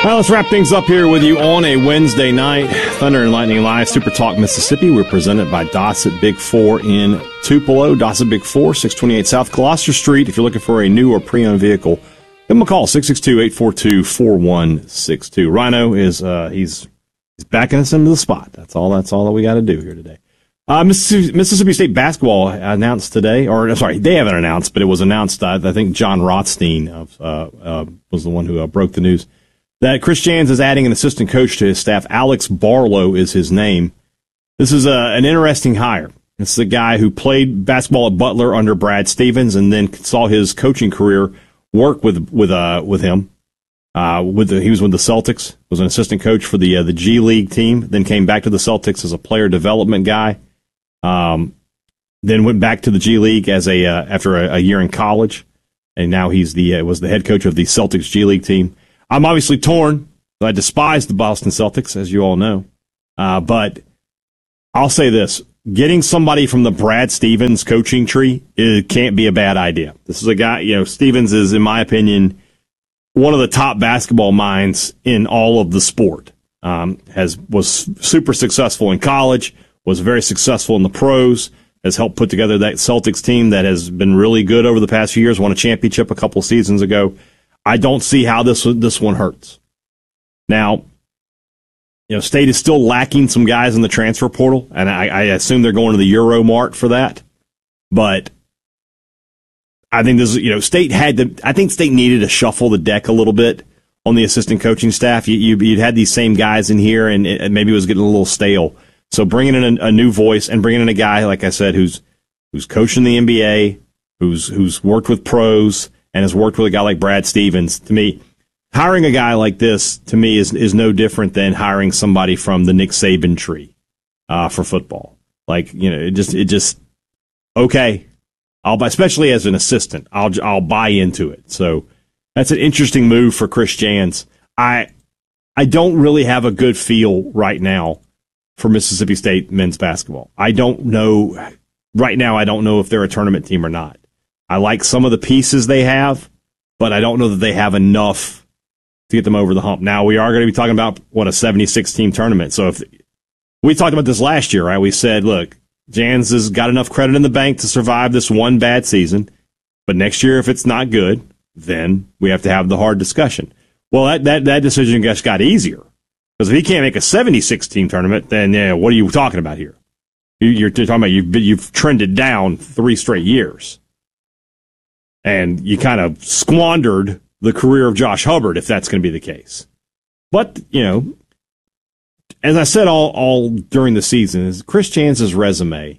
Well, let's wrap things up here with you on a Wednesday night. Thunder and Lightning Live, Super Talk Mississippi. We're presented by Dossett Big 4 in Tupelo. Dossett Big 4, 628 South Gloucester Street. If you're looking for a new or pre-owned vehicle, give them a call, 662-842-4162. Rhino is he's backing us into the spot. That's all that we got to do here today. Mississippi State basketball announced today, or sorry, they haven't announced, but it was announced. I think John Rothstein was the one who broke the news that Chris Jans is adding an assistant coach to his staff. Alex Barlow is his name. This is an interesting hire. It's the guy who played basketball at Butler under Brad Stevens and then saw his coaching career work with him. He was with the Celtics, was an assistant coach for the G League team, then came back to the Celtics as a player development guy. Then went back to the G League as after a year in college, and now he's was the head coach of the Celtics G League team. I'm obviously torn. I despise the Boston Celtics, as you all know. But I'll say this. Getting somebody from the Brad Stevens coaching tree, it can't be a bad idea. This is a guy, Stevens is, in my opinion, one of the top basketball minds in all of the sport. Was super successful in college, was very successful in the pros, has helped put together that Celtics team that has been really good over the past few years, won a championship a couple seasons ago. I don't see how this one hurts. Now, State is still lacking some guys in the transfer portal, and I assume they're going to the Euro Mart for that. But I think State I think State needed to shuffle the deck a little bit on the assistant coaching staff. You'd had these same guys in here, and maybe it was getting a little stale. So bringing in a new voice and bringing in a guy, like I said, who's coaching the NBA, who's worked with pros, and has worked with a guy like Brad Stevens. To me, hiring a guy like this, to me, is no different than hiring somebody from the Nick Saban tree for football. It just okay. Especially as an assistant, I'll buy into it. So that's an interesting move for Chris Jans. I don't really have a good feel right now for Mississippi State men's basketball. I don't know right now. I don't know if they're a tournament team or not. I like some of the pieces they have, but I don't know that they have enough to get them over the hump. Now, we are going to be talking about, a 76-team tournament. So if we talked about this last year, right? We said, look, Jans has got enough credit in the bank to survive this one bad season, but next year, if it's not good, then we have to have the hard discussion. Well, that decision just got easier, because if he can't make a 76-team tournament, then what are you talking about here? You're talking about you've trended down 3 straight years. And you kind of squandered the career of Josh Hubbard, if that's going to be the case. But, as I said all during the season, is Chris Jans' resume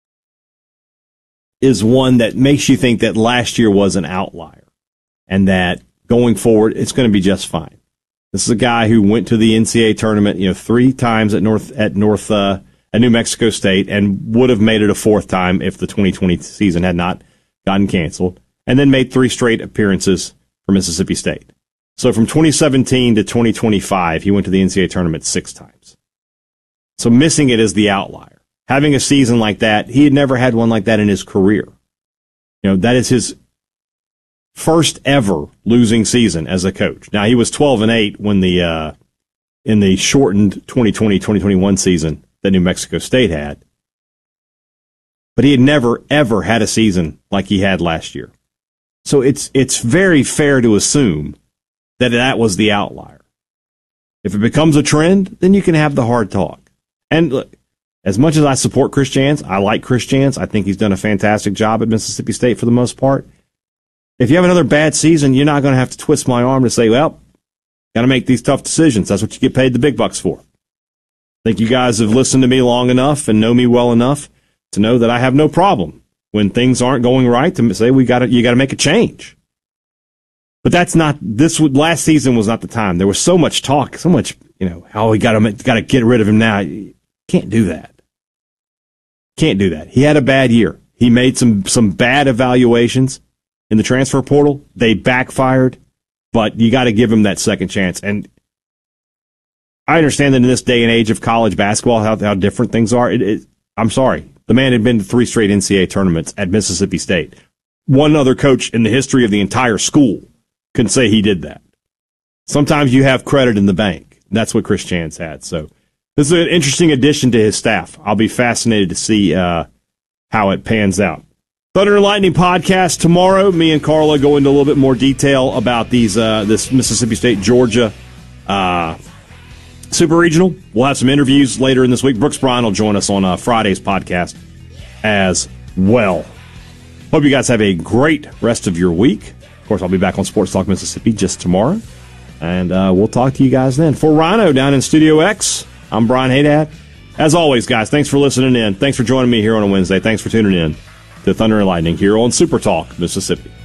is one that makes you think that last year was an outlier and that going forward it's going to be just fine. This is a guy who went to the NCAA tournament, 3 times at New Mexico State, and would have made it a 4th time if the 2020 season had not gotten canceled. And then made 3 straight appearances for Mississippi State. So from 2017 to 2025, he went to the NCAA tournament 6 times. So missing it is the outlier. Having a season like that, he had never had one like that in his career. That is his first ever losing season as a coach. Now, he was 12-8 when in the shortened 2020-2021 season that New Mexico State had. But he had never, ever had a season like he had last year. So it's very fair to assume that was the outlier. If it becomes a trend, then you can have the hard talk. And look, as much as I support Chris Jans, I like Chris Jans. I think he's done a fantastic job at Mississippi State for the most part. If you have another bad season, you're not going to have to twist my arm to say, well, got to make these tough decisions. That's what you get paid the big bucks for. I think you guys have listened to me long enough and know me well enough to know that I have no problem when things aren't going right to say you got to make a change. But that's not last season was not the time. There was so much talk, so much, how we got to get rid of him now. You can't do that. Can't do that. He had a bad year. He made some bad evaluations in the transfer portal. They backfired, but you got to give him that second chance. And I understand that in this day and age of college basketball, how different things are. I'm sorry. The man had been to 3 straight NCAA tournaments at Mississippi State. One other coach in the history of the entire school can say he did that. sometimes you have credit in the bank. That's what Chris Chan's had. So this is an interesting addition to his staff. I'll be fascinated to see how it pans out. Thunder and Lightning podcast tomorrow. Me and Carla go into a little bit more detail about this Mississippi State Georgia Super Regional. We'll have some interviews later in this week. Brooks Bryan will join us on Friday's podcast as well. Hope you guys have a great rest of your week. Of course, I'll be back on Sports Talk Mississippi just tomorrow. And we'll talk to you guys then. For Rhino down in Studio X, I'm Brian Haydad. As always, guys, thanks for listening in. Thanks for joining me here on a Wednesday. Thanks for tuning in to Thunder and Lightning here on Super Talk Mississippi.